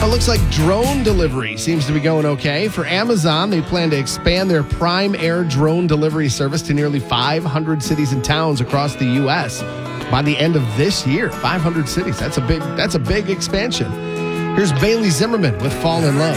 It looks like drone delivery seems to be going okay. For Amazon, they plan to expand their Prime Air drone delivery service to nearly 500 cities and towns across the U.S. by the end of this year. 500 cities. That's a big expansion. Here's Bailey Zimmerman with Fall in Love.